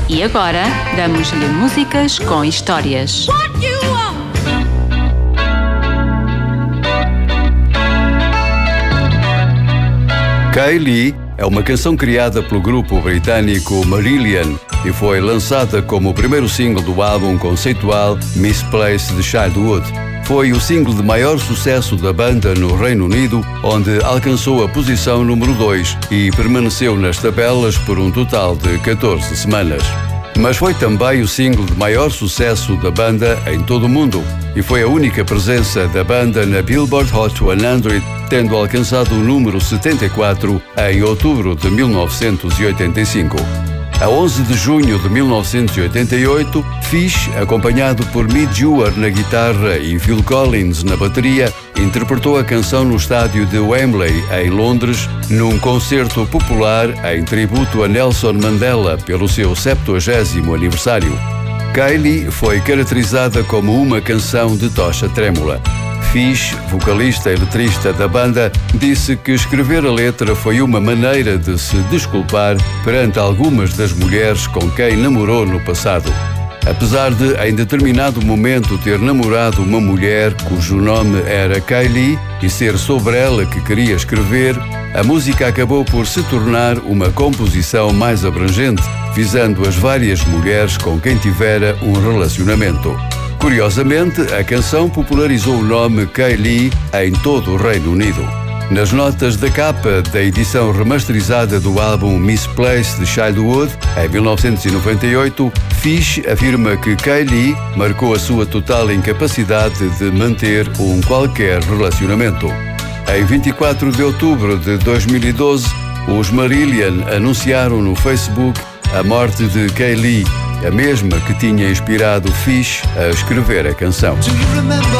E agora, damos-lhe músicas com histórias. Kylie é uma canção criada pelo grupo britânico Marillion e foi lançada como o primeiro single do álbum conceitual Misplaced Childhood. Foi o single de maior sucesso da banda no Reino Unido, onde alcançou a posição número 2 e permaneceu nas tabelas por um total de 14 semanas. Mas foi também o single de maior sucesso da banda em todo o mundo e foi a única presença da banda na Billboard Hot 100, tendo alcançado o número 74 em outubro de 1985. A 11 de junho de 1988, Fish, acompanhado por Midge Ure na guitarra e Phil Collins na bateria, interpretou a canção no estádio de Wembley, em Londres, num concerto popular em tributo a Nelson Mandela pelo seu 70º aniversário. Kylie foi caracterizada como uma canção de tocha trêmula. Fish, vocalista e letrista da banda, disse que escrever a letra foi uma maneira de se desculpar perante algumas das mulheres com quem namorou no passado. Apesar de, em determinado momento, ter namorado uma mulher cujo nome era Kylie e ser sobre ela que queria escrever, a música acabou por se tornar uma composição mais abrangente, visando as várias mulheres com quem tivera um relacionamento. Curiosamente, a canção popularizou o nome Kylie em todo o Reino Unido. Nas notas da capa da edição remasterizada do álbum Misplaced Childhood, em 1998, Fish afirma que Kylie marcou a sua total incapacidade de manter um qualquer relacionamento. Em 24 de outubro de 2012, os Marillion anunciaram no Facebook a morte de Kylie, a mesma que tinha inspirado Fish a escrever a canção.